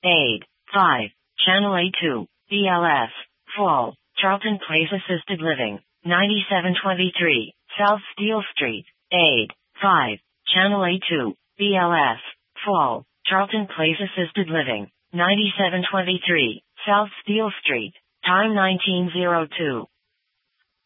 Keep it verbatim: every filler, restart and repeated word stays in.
Aid. five. Channel A two, B L S, Fall, Charlton Place Assisted Living, ninety-seven twenty-three, South Steel Street. Aid. five. Channel A two, B L S, Fall, Charlton Place Assisted Living, ninety-seven twenty-three, South Steel Street. Time nineteen oh two.